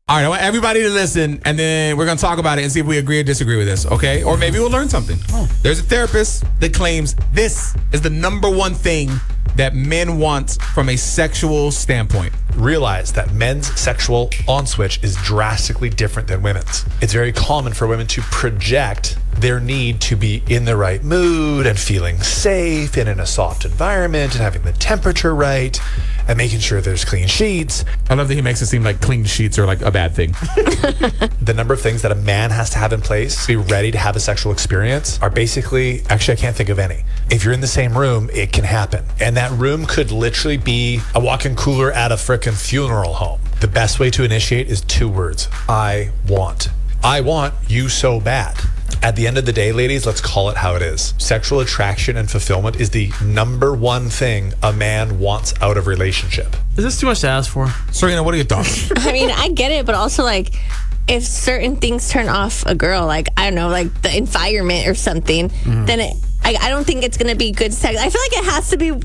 All right, I want everybody to listen, and then we're going to talk about it and see if we agree or disagree with this, okay? Or maybe we'll learn something. There's a therapist that claims this is the number one thing that men want from a sexual standpoint. Realize that men's sexual on switch is drastically different than women's. It's very common for women to project their need to be in the right mood and feeling safe and in a soft environment and having the temperature right and making sure there's clean sheets. I love that he makes it seem like clean sheets are like a bad thing. The number of things that a man has to have in place to be ready to have a sexual experience are basically, actually, I can't think of any. If you're in the same room, it can happen. And that room could literally be a walk-in cooler at a frickin' funeral home. The best way to initiate is 2 words. I want. I want you so bad. At the end of the day, ladies, let's call it how it is. Sexual attraction and fulfillment is the number one thing a man wants out of a relationship. Is this too much to ask for? Serena, what are your thoughts? I mean, I get it, but also, like, if certain things turn off a girl, like, I don't know, like the environment or something, then I don't think it's going to be good sex. I feel like it has to be